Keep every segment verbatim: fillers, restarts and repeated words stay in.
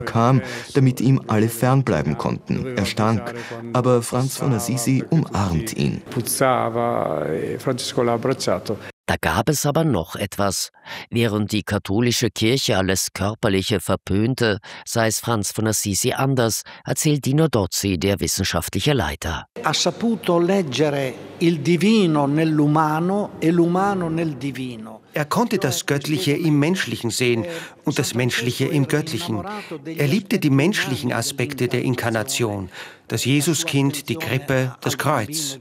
kam, damit ihm alle fernbleiben konnten. Er stank, aber Franz von Assisi umarmt ihn. Da gab es aber noch etwas. Während die katholische Kirche alles Körperliche verpönte, sei es Franz von Assisi anders, erzählt Dino Dozzi, der wissenschaftliche Leiter. Ha saputo leggere il divino nell'umano e l'umano nel divino. Er konnte das Göttliche im Menschlichen sehen und das Menschliche im Göttlichen. Er liebte die menschlichen Aspekte der Inkarnation, das Jesuskind, die Krippe, das Kreuz.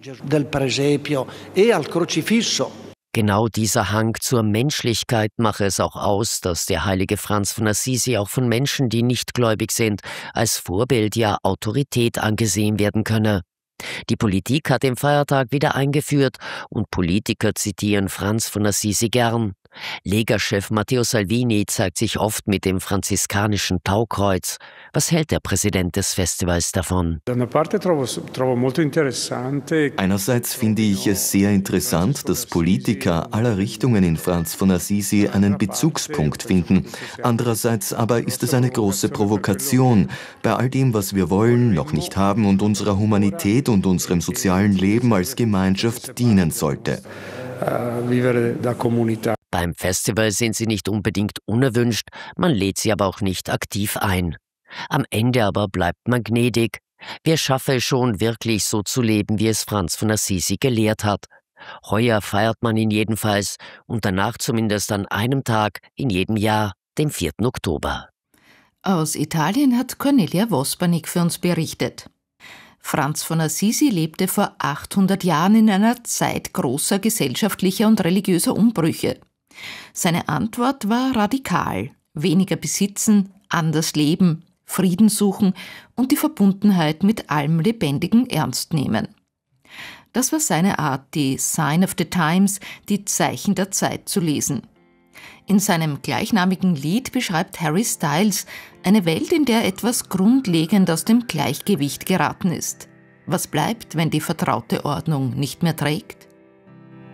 Genau dieser Hang zur Menschlichkeit mache es auch aus, dass der heilige Franz von Assisi auch von Menschen, die nicht gläubig sind, als Vorbild, ja Autorität angesehen werden könne. Die Politik hat den Feiertag wieder eingeführt und Politiker zitieren Franz von Assisi gern. Lega-Chef Matteo Salvini zeigt sich oft mit dem franziskanischen Taukreuz. Was hält der Präsident des Festivals davon? Einerseits finde ich es sehr interessant, dass Politiker aller Richtungen in Franz von Assisi einen Bezugspunkt finden. Andererseits aber ist es eine große Provokation, bei all dem, was wir wollen, noch nicht haben und unserer Humanität und unserem sozialen Leben als Gemeinschaft dienen sollte. Beim Festival sind sie nicht unbedingt unerwünscht, man lädt sie aber auch nicht aktiv ein. Am Ende aber bleibt man gnädig. Wer schaffe es schon, wirklich so zu leben, wie es Franz von Assisi gelehrt hat? Heuer feiert man ihn jedenfalls und danach zumindest an einem Tag in jedem Jahr, dem vierten Oktober. Aus Italien hat Cornelia Vospanik für uns berichtet. Franz von Assisi lebte vor achthundert Jahren in einer Zeit großer gesellschaftlicher und religiöser Umbrüche. Seine Antwort war radikal: weniger besitzen, anders leben, Frieden suchen und die Verbundenheit mit allem Lebendigen ernst nehmen. Das war seine Art, die Sign of the Times, die Zeichen der Zeit zu lesen. In seinem gleichnamigen Lied beschreibt Harry Styles eine Welt, in der etwas grundlegend aus dem Gleichgewicht geraten ist. Was bleibt, wenn die vertraute Ordnung nicht mehr trägt?